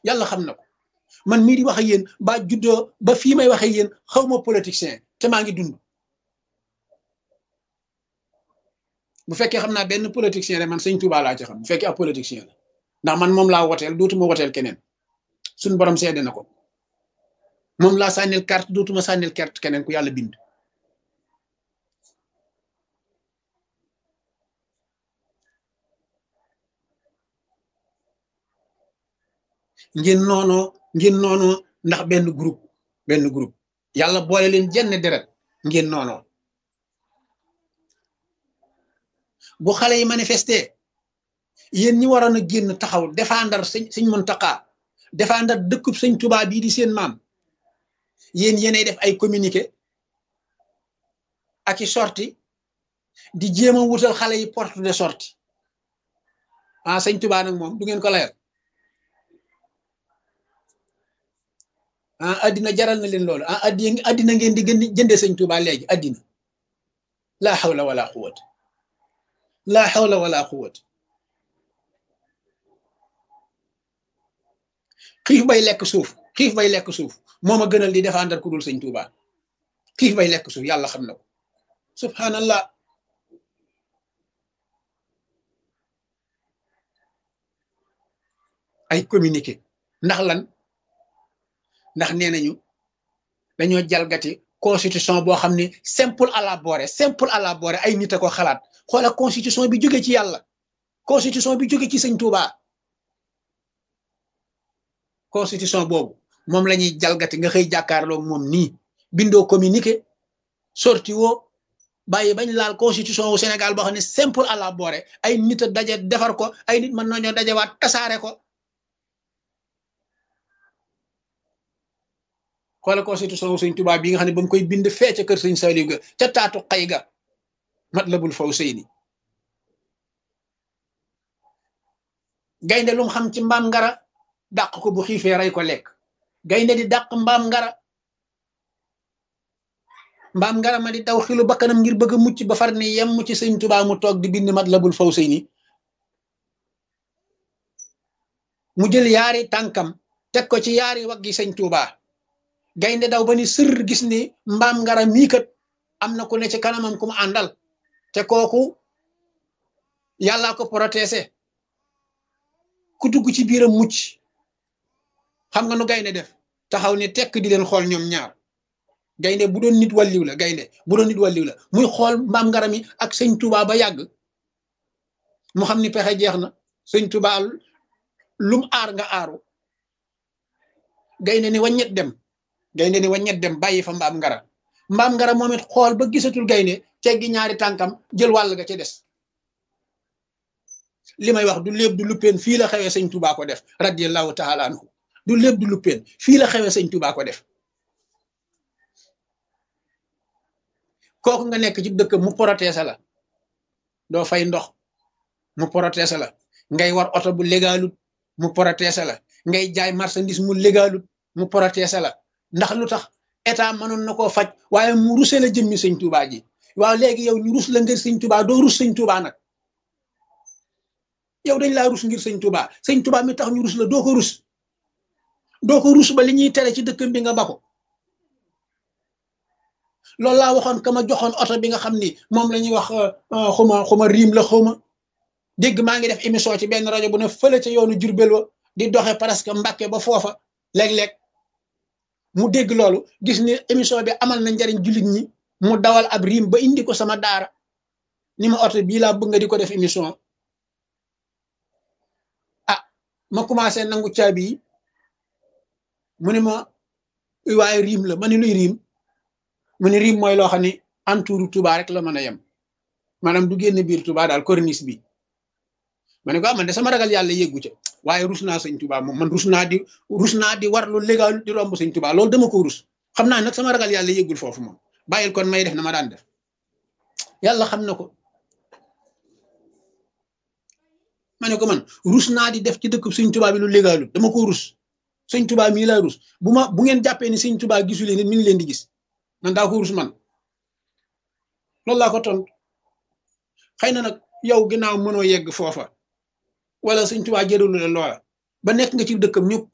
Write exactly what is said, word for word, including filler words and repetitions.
yàlla xam na ko man mii di wax ak yéen ba juddoo ba fii may wax ak yéen xaw ma politicien te maa ngi dund bu fekkee xam naa benn politicien rek man sëñ Touba laa ci xam bu fekkee ab politicien la ndax man moom laa woteel dootuma woteel keneen suñu borom seede na ko moom laa sànnil carte dootuma sànnil carte keneen ku yàlla bind ngeen noonoo ngeen noonoo ndax benn groupe benn groupe yàlla boole leen jenn deret ngeen noonoo bu xale yi manifesté yéen ñi waroon a génn taxaw défendre sëñ sëñ Muntaxa défendre dëkkub sëñ Tuubaa bii di seen maam yéen yéenay def ay communiqué ak i sorti di jéem a wutal xale yi porte de sortie ah sëñ Tuubaa nag moom du ngeen ko layal ah addina jaral na leen loolu ah addi addina ngeen di gën di jëndee sëñ Tuubaa léegi addina laa xawla wala quwwata laa xawla wala quwwata xiif bay lekk suuf xiif bay lekk suuf moo ma gënal di défendre ku dul sëñ Tuubaa xiif bay lekk suuf yàlla xam na ko subhanallah ay communiqué ndax lan ndax nee nañu dañoo jalgati constitution boo xam ne simple à la boré simple à la boré ay nit a ko xalaat xoola constitution bi jóge ci yàlla constitution bi jóge ci sëñ Touba constitution boobu moom la ñuy jalgati nga xëy jàkkaarloo moom nii bindoo communiqué sorti woo bàyyi bañ laal constitution wu Sénégal boo xam ne simple à la boré ay nit a daje defar ko ay nit mën nañoo dajewaat tasaare ko xoola constitution wu sëñ Touba bi nga xam ne ba mu koy bind fee ca kër sëñ Saliou ga ca taatu xay ga Matlabul Fawzayni gaynde lu mu xam ci mbaam ngara dàq ko bu xiifee rey ko lekk gaynde di dàq mbaam ngara mbaam ngara ma di daw xilu bakkanam ngir bëgg a mucc ba far ni yem ci sëñ Touba mu toog di bind Matlabul Fawzayni mu jël yaari tànkam teg ko ci yaari waggi sëñ Touba gaynde daw ba ni sër gis ni mbaam ngara mii kat am na ku ne ci kanamam ku mu àndal te kooku yàllaa ko protésé ku dugg ci biiram mucc xam nga nu gaynde def taxaw ni tekk di leen xool ñoom ñaar gaynde bu doon nit wàlliw la gaynde bu doon nit wàlliw la muy xool mbaam ngara mi ak sëñ Touba ba yàgg mu xam ni pexe jeex na sëñ Touba lum aar nga aaru gaynde ni waññet dem gaynde ni waññet dem bàyyi fa mbaam ngara mbaam ngara moom it xool ba gisatul gaynde teggi ñaari tànkam jël wàll ga ca des li may wax du léeb du luppeen fii la xewee sëñ Touba ko def radiyallahu taala anhu du léeb du luppeen fii la xewee sëñ Touba ko def kooku nga nekk ci dëkk mu protésé la doo fay ndox mu protésé la ngay war oto bu légalut mu protésé la ngay jaay marchandise mu légalut mu protésé la ndax lu tax état mënoon na koo faj waaye mu rusee la jëmmi sëñ Touba ji waaw léegi yow ñu rus la ngir sëñ Touba doo rus sëñ Touba nag yow dañ laa rus ngir sëñ Touba sëñ Touba mi tax ñu rus la doo ko rus doo ko rus ba li ñuy tere ci dëkkam bi nga bako loolu laa waxoon ka ma joxoon oto bi nga xam ni moom la ñuy wax xuma xuma riim la xuma dégg maa ngi def émission ci benn rajo bu ne fële ca yoonu Jurbel wa di doxe presque Mbàkke ba foofa léeg-léeg mu dégg loolu gis ni émission bi amal na njariñ jullit ñi mu dawal ab riim ba indi ko sama daara ni ma oto bii laa bëgg nga di ko def émission ah ma commencé nangu caabi yi mu ne ma waaye riim la ma ne luy riim mu ne riim mooy loo xam ne entouru Touba rek la mën a yem maanaam du génn biir Touba daal corniche bi ma ne ko ah man de sama ragal yàlla yeggu ca waaye rus naa sëñ Touba moom man rus naa di rus naa di war lu légal di romb sëñ Touba loolu dama ko rus xam naa nag sama ragal yàlla yeggul foofu moom bàyyil kon may def na ma daan def yàlla xam na ko ma ne ko man rus naa di def ci dëkk sëñ Touba bi lu légalul dama ko rus sëñ Touba mii laa rus bu ma bu ngeen jàppee ni sëñ Touba gisuleen nit mi ngi leen di gis man daa ko rus man loolu laa ko tontu xëy na nag yow ginnaaw mënoo yegg foofa wala sëñ Touba jëralu la loola ba nekk nga ci dëkkam ñu